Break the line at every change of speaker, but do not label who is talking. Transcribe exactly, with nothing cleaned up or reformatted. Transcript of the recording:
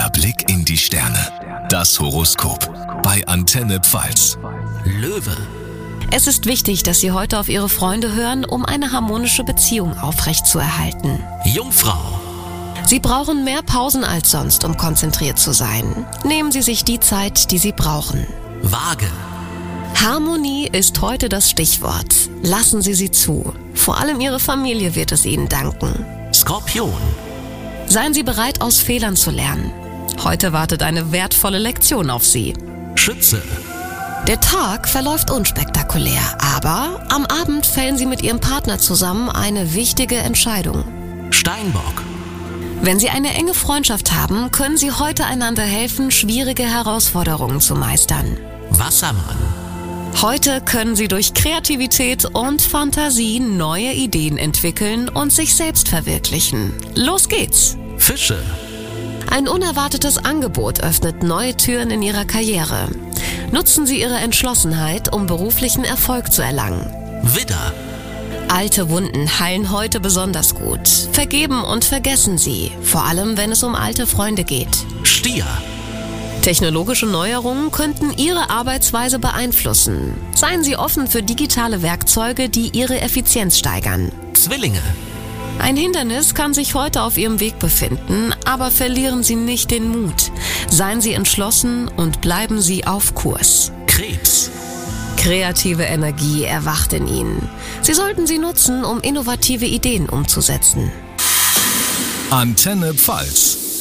Der Blick in die Sterne. Das Horoskop. Bei Antenne Pfalz.
Löwe.
Es ist wichtig, dass Sie heute auf Ihre Freunde hören, um eine harmonische Beziehung aufrechtzuerhalten.
Jungfrau.
Sie brauchen mehr Pausen als sonst, um konzentriert zu sein. Nehmen Sie sich die Zeit, die Sie brauchen.
Waage.
Harmonie ist heute das Stichwort. Lassen Sie sie zu. Vor allem Ihre Familie wird es Ihnen danken.
Skorpion.
Seien Sie bereit, aus Fehlern zu lernen. Heute wartet eine wertvolle Lektion auf Sie.
Schütze.
Der Tag verläuft unspektakulär, aber am Abend fällen Sie mit Ihrem Partner zusammen eine wichtige Entscheidung.
Steinbock.
Wenn Sie eine enge Freundschaft haben, können Sie heute einander helfen, schwierige Herausforderungen zu meistern.
Wassermann.
Heute können Sie durch Kreativität und Fantasie neue Ideen entwickeln und sich selbst verwirklichen. Los geht's!
Fische.
Ein unerwartetes Angebot öffnet neue Türen in Ihrer Karriere. Nutzen Sie Ihre Entschlossenheit, um beruflichen Erfolg zu erlangen.
Widder.
Alte Wunden heilen heute besonders gut. Vergeben und vergessen Sie, vor allem wenn es um alte Freunde geht.
Stier.
Technologische Neuerungen könnten Ihre Arbeitsweise beeinflussen. Seien Sie offen für digitale Werkzeuge, die Ihre Effizienz steigern.
Zwillinge.
Ein Hindernis kann sich heute auf Ihrem Weg befinden, aber verlieren Sie nicht den Mut. Seien Sie entschlossen und bleiben Sie auf Kurs.
Krebs.
Kreative Energie erwacht in Ihnen. Sie sollten sie nutzen, um innovative Ideen umzusetzen.
Antenne Pfalz.